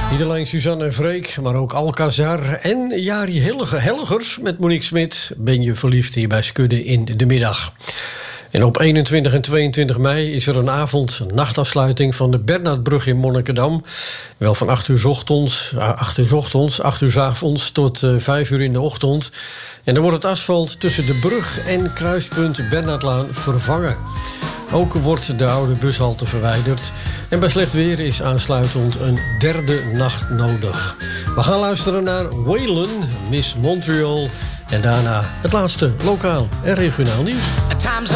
Niet alleen Suzanne en Freek, maar ook Alcazar en Jari Helgers met Monique Smit. Ben je verliefd hier bij Skudde in de middag. En op 21 en 22 mei is er een avond-nachtafsluiting van de Bernhardbrug in Monnikendam. Wel van 8 uur 's ochtends, 8 uur 's avonds tot 5 uur in de ochtend. En dan wordt het asfalt tussen de brug en kruispunt Bernhardlaan vervangen. Ook wordt de oude bushalte verwijderd. En bij slecht weer is aansluitend een derde nacht nodig. We gaan luisteren naar Waylon, Miss Montreal. En daarna het laatste lokaal en regionaal nieuws. Time's